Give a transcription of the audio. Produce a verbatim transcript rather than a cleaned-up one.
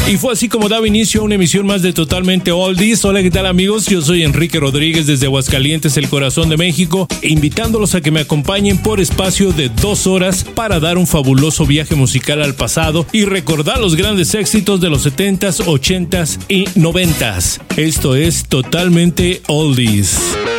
Y fue así como daba inicio a una emisión más de Totalmente Oldies. Hola, ¿qué tal, amigos? Yo soy Enrique Rodríguez desde Aguascalientes, el corazón de México, invitándolos a que me acompañen por espacio de dos horas para dar un fabuloso viaje musical al pasado y recordar los grandes éxitos de los setentas, ochentas y noventas. Esto es Totalmente Oldies.